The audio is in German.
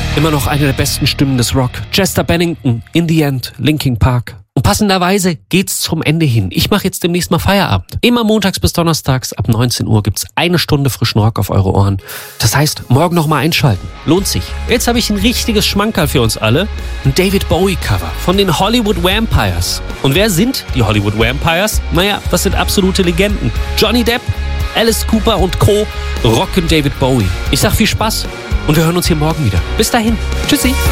Immer noch eine der besten Stimmen des Rock. Chester Bennington, In the End, Linkin Park. Und passenderweise geht's zum Ende hin. Ich mache jetzt demnächst mal Feierabend. Immer montags bis donnerstags ab 19 Uhr gibt's eine Stunde frischen Rock auf eure Ohren. Das heißt, morgen noch mal einschalten. Lohnt sich. Jetzt habe ich ein richtiges Schmankerl für uns alle. Ein David Bowie-Cover von den Hollywood Vampires. Und wer sind die Hollywood Vampires? Naja, das sind absolute Legenden. Johnny Depp, Alice Cooper und Co. rocken David Bowie. Ich sag viel Spaß und wir hören uns hier morgen wieder. Bis dahin. Tschüssi.